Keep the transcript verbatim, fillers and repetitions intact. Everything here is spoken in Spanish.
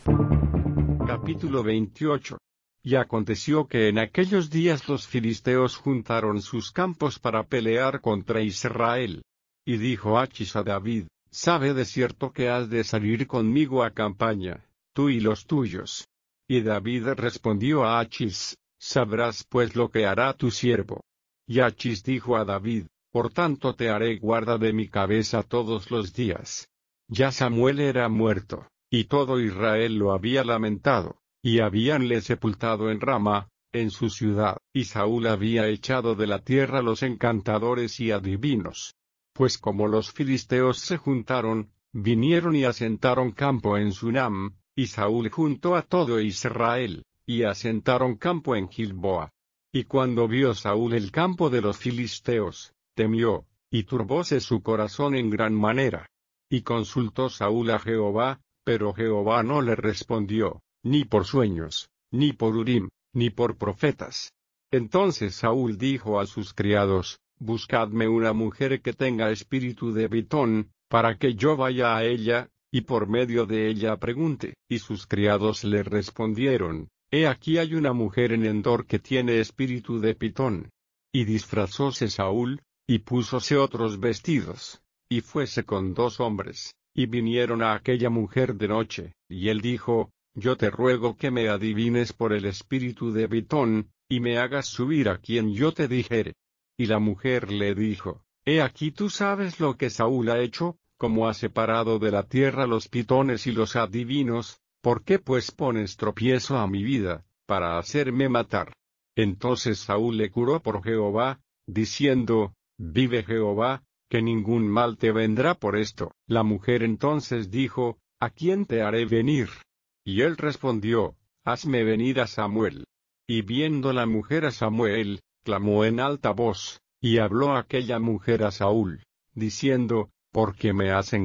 Capítulo veintiocho. Y aconteció que en aquellos días los filisteos juntaron sus campos para pelear contra Israel. Y dijo Achis a David: Sabe de cierto que has de salir conmigo a campaña, tú y los tuyos. Y David respondió a Achis: Sabrás pues lo que hará tu siervo. Y Achis dijo a David: Por tanto te haré guarda de mi cabeza todos los días. Ya Samuel era muerto, y todo Israel lo había lamentado, y habíanle sepultado en Rama, en su ciudad, y Saúl había echado de la tierra los encantadores y adivinos. Pues como los filisteos se juntaron, vinieron y asentaron campo en Sunam, y Saúl juntó a todo Israel, y asentaron campo en Gilboa. Y cuando vio Saúl el campo de los filisteos, temió, y turbóse su corazón en gran manera. Y consultó Saúl a Jehová, pero Jehová no le respondió, ni por sueños, ni por Urim, ni por profetas. Entonces Saúl dijo a sus criados: Buscadme una mujer que tenga espíritu de Pitón, para que yo vaya a ella, y por medio de ella pregunte. Y sus criados le respondieron: He aquí hay una mujer en Endor que tiene espíritu de Pitón. Y disfrazóse Saúl, y púsose otros vestidos, y fuese con dos hombres, y vinieron a aquella mujer de noche, y él dijo: Yo te ruego que me adivines por el espíritu de Pitón, y me hagas subir a quien yo te dijere. Y la mujer le dijo: He aquí tú sabes lo que Saúl ha hecho, como ha separado de la tierra los pitones y los adivinos, ¿por qué pues pones tropiezo a mi vida, para hacerme matar? Entonces Saúl le juró por Jehová, diciendo: Vive Jehová, que ningún mal te vendrá por esto. La mujer entonces dijo: ¿A quién te haré venir? Y él respondió: Hazme venir a Samuel. Y viendo la mujer a Samuel, clamó en alta voz, y habló aquella mujer a Saúl, diciendo: ¿Por qué me has